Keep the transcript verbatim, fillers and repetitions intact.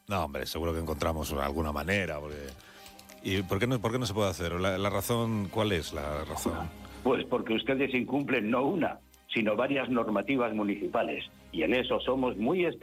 No, hombre, seguro que encontramos alguna manera. Porque... ¿Y por qué no, por qué no se puede hacer? ¿La, la razón cuál es la razón? Pues porque ustedes incumplen no una, sino varias normativas municipales. Y en eso somos muy